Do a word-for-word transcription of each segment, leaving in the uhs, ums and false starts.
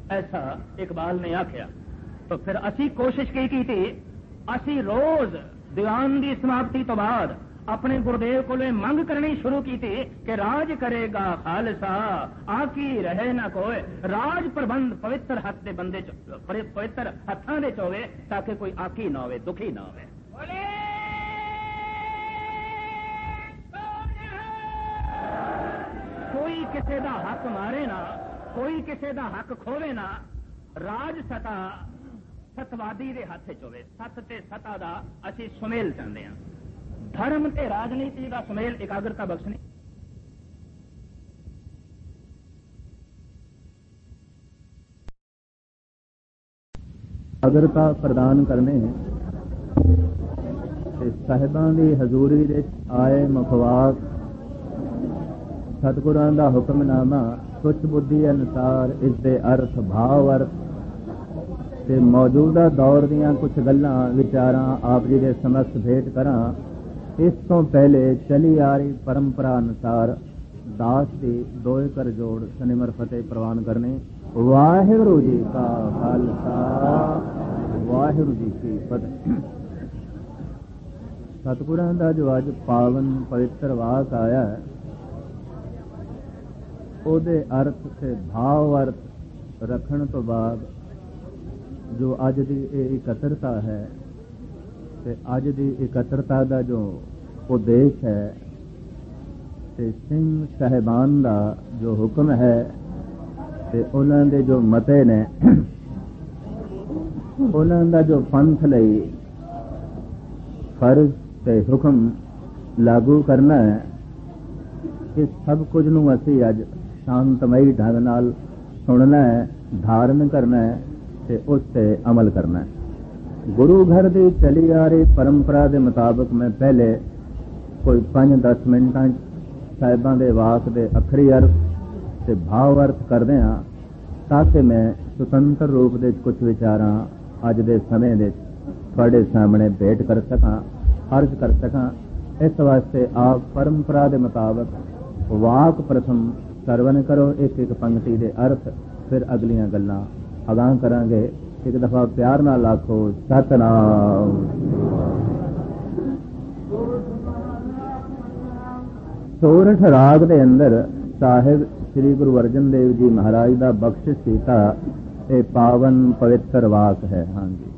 ऐसा इकबाल ने आख्या। तो फिर असी कोशिश की की थी, असी रोज दीवान की समाप्ति तो बाद अपने गुरुदेव को मंग करनी शुरू की थी कि राज करेगा खालसा आकी रहे ना कोई, राज प्रबंध पवित्र हथ के बंदे पवित्र हथां दे होवे ताकि कोई आकी ना होवे, दुखी ना होवे। कोई किसी का हक मारे ना, कोई किसी का हक खोवे ना, राज सता सतवादी के हाथ च होवे। सत ते सता का असी सुमेल चाहते हैं, धर्म ते राजनीति का सुमेल एकाग्रता बख्शनी। एकाग्रता प्रदान करने साहिबां दी हजूरी दे आए मुखवाक सतगुरां दा हुक्मनामा सुच बुद्धि अनुसार इसके अर्थ भाव अर्थ ते मौजूदा दौर दियां कुछ गल्लां विचारां आप जी दे समक्ष भेंट करां। इस तो पहले चली आ रही परंपरा अनुसार दास की दोए कर जोड़ सनिमर फतेह प्रवान करने। वाहिगुरू जी का खालसा वाहिगुरू जी की फतेह। सतगुरां दा जो अज पावन पवित्र वाक आया है, ਉਹਦੇ अर्थ से भाव अर्थ रखण तो बाद जो अज की इकत्रता है, ते अज की इकत्रता का जो उद्देश है, ते सिंह साहिबान का जो हुक्म है, ते उन्हां दे जो मते ने उन्हां दा जो पंथ लई फर्ज ते हुक्म लागू करना है, इस सब कुछ नूं असीं अज शांतमई ढंग नाल सुनना है, धारण करना है ते उस ते अमल करना है। गुरु घर की चली आ रही परंपरा के मुताबिक मैं पहले कोई पांच दस मिनटां साहिबां दे वाक दे अखरी अर्थ ते भाव अर्थ करदे हां, ताकि मैं सुतंत्र रूप दे कुछ विचारां अज दे समय दे तुहाडे सामने भेंट कर सकां, अर्ज कर सकां। इस वास्ते आप परंपरा के मुताबिक वाक प्रथम सरवण करो, एक एक पंक्ति दे अर्थ, फिर अगलियां गल्लां अगां करांगे। एक दफा प्यार नाल आखो सतनाम। सोरठ राग दे अंदर साहिब श्री गुरु अर्जन देव जी महाराज दा बख्शिश कीता ए पावन पवित्र वाक है। हाँ जी,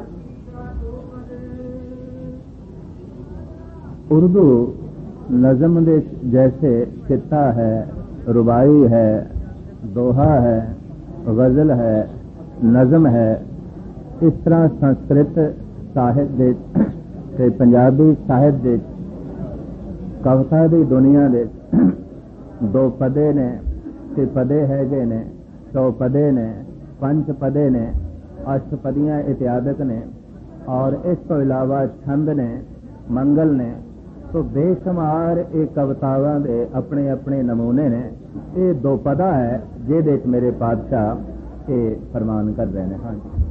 उर्दू नज़म दे जैसे कित्ता है, रुबाई है, दोहा है, गजल है, नज़म है, इस तरह संस्कृत साहित्य दे पंजाबी साहित्य दे कविता की दुनिया दे दो पदे ने, ते पदे हैगे ने, सौ पदे ने, पंच पदे ने, अष्टपदियां इत्यादक ने, और इस तो इलावा छंद ने, मंगल ने। तो बेशुमार ये कवितावां दे अपने अपने नमूने ने। ये दो पदा है जिहदे च मेरे पातशाह ये फरमान कर रहे हैं। हाँ,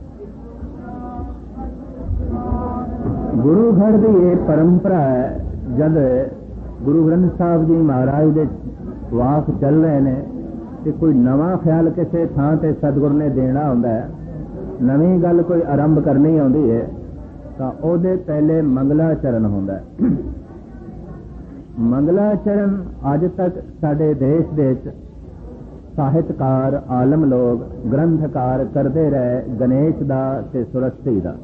गुरु घर की ये परंपरा है, जब गुरु ग्रंथ साहब जी महाराज दे वाक चल रहे हैं तो कोई नवा ख्याल किसी थां ते सतगुरु ने देना होंदा है, नवी गल कोई आरंभ करनी होंदी है, तो ओहदे पहले मंगलाचरण होंदा है। मंगलाचरण अज तक साडे देश दे साहित्यकार आलम लोग ग्रंथकार करते रहे, गणेश दा ते सुरस्ती दा।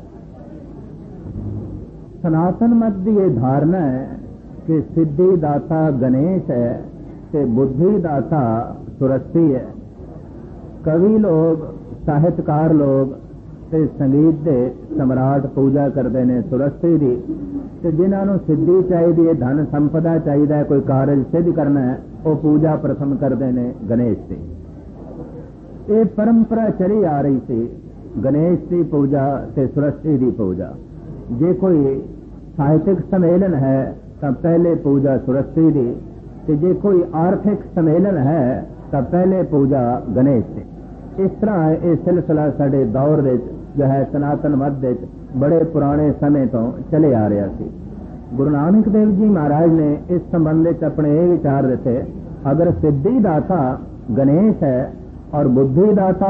सनातन मत की यह धारणा है कि सिद्धि दाता गणेश है ते बुद्धि दाता सुरस्ती है। कवि लोग, साहित्यकार लोग ते संगीत दे सम्राट पूजा करते हैं सुरस्ती की, ते जिन्होंने सिद्धि चाहिए, धन संपदा चाहिए, कोई कारज सिद्ध करना है, वो पूजा प्रथम करते हैं गणेश की। ये परंपरा चली आ रही थी, गणेश की पूजा ते सुरस्ती की पूजा। जे कोई साहित्यिक सम्मेलन है तो पहले पूजा सुरस्ती की, ते जे कोई आर्थिक सम्मेलन है तो पहले पूजा गणेश की। इस तरह ये सिलसिला साडे दौर दे जो है सनातन मत दे बड़े पुराने समय तो चले आ रहा थी। गुरु नानक देव जी महाराज ने इस संबंध में अपने ये विचार देते, अगर सिद्धि दाता गणेश है और बुद्धि दाता